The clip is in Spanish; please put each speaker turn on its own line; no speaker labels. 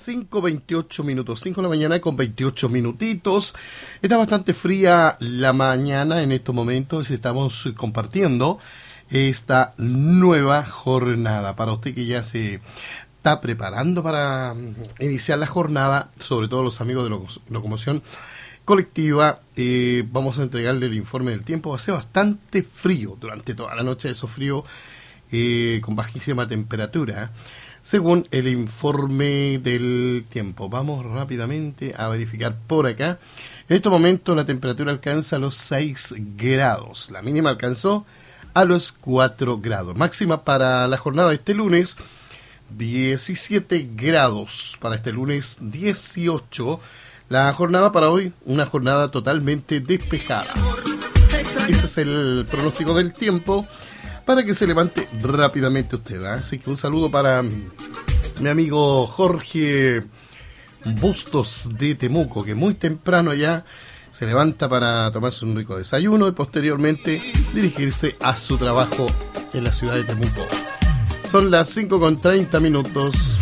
5:28 minutos, 5 de la mañana con 28 minutitos. Está bastante fría la mañana en estos momentos. Estamos compartiendo esta nueva jornada para usted que ya se está preparando para iniciar la jornada, sobre todo los amigos de locomoción colectiva. Vamos a entregarle el informe del tiempo. Va a ser bastante frío durante toda la noche, eso frío con bajísima temperatura, según el informe del tiempo. Vamos rápidamente a verificar por acá. En este momento la temperatura alcanza los 6 grados. La mínima alcanzó a los 4 grados. Máxima para la jornada de este lunes, 17 grados. Para este lunes, 18. La jornada para hoy, una jornada totalmente despejada. Ese es el pronóstico del tiempo para que se levante rápidamente usted, ¿eh? Así que un saludo para mi amigo Jorge Bustos de Temuco, que muy temprano ya se levanta para tomarse un rico desayuno y posteriormente dirigirse a su trabajo en la ciudad de Temuco. Son las 5:30 minutos.